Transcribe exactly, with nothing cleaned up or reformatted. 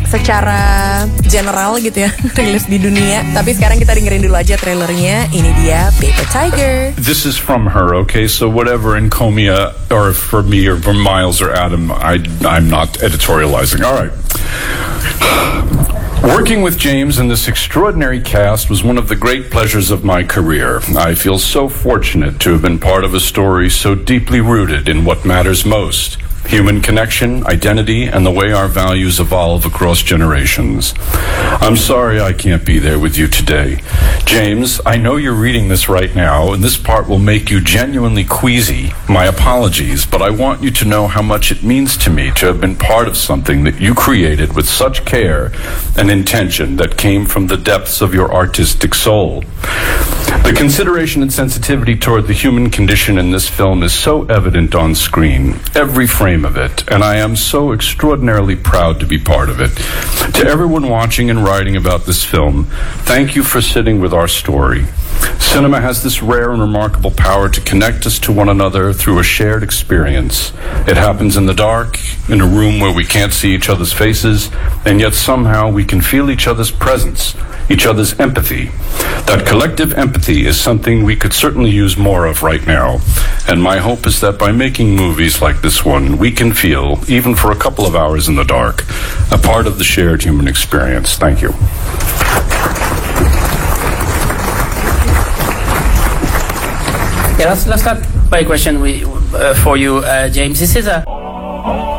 secara general gitu ya, rilis di dunia. Tapi sekarang kita dengerin dulu aja trailernya. Ini dia Paper Tiger. This is from her, okay? So whatever Encomia, or for me, or for Miles or Adam, I, I'm not editorializing. All right. Working with James and this extraordinary cast was one of the great pleasures of my career. I feel so fortunate to have been part of a story so deeply rooted in what matters most: human connection, identity, and the way our values evolve across generations. I'm sorry I can't be there with you today. James, I know you're reading this right now, and this part will make you genuinely queasy. My apologies, but I want you to know how much it means to me to have been part of something that you created with such care and intention that came from the depths of your artistic soul. The consideration and sensitivity toward the human condition in this film is so evident on screen, every frame of it, and I am so extraordinarily proud to be part of it. To everyone watching and writing about this film, thank you for sitting with our story. Cinema has this rare and remarkable power to connect us to one another through a shared experience. It happens in the dark, in a room where we can't see each other's faces, and yet somehow we can feel each other's presence, each other's empathy. That collective empathy is something we could certainly use more of right now. And my hope is that by making movies like this one, we can feel, even for a couple of hours in the dark, a part of the shared human experience. Thank you. Yeah, let's, let's start by a question we, uh, for you, uh, James. This is a